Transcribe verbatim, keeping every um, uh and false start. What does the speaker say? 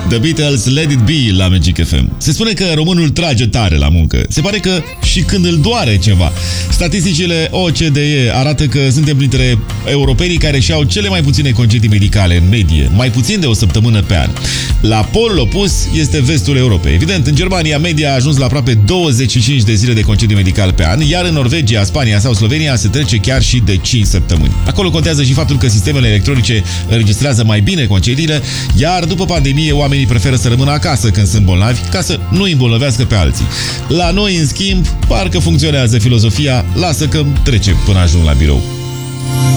The Beatles, Let It Be la Magic F M. Se spune că românul trage tare la muncă. Se pare că și când îl doare ceva. Statisticile O C D E arată că suntem printre europenii care și-au cele mai puține concedii medicale în medie, mai puțin de o săptămână pe an. La polul opus este vestul Europei. Evident, în Germania media a ajuns la aproape douăzeci și cinci de zile de concediu medical pe an, iar în Norvegia, Spania sau Slovenia se trece chiar și de cinci săptămâni. Acolo contează și faptul că sistemele electronice înregistrează mai bine concediile, iar după pandemie oamenii preferă să rămână acasă când sunt bolnavi, ca să nu îi îmbolnăvească pe alții. La noi, în schimb, parcă funcționează filozofia lasă că trece până ajung la birou.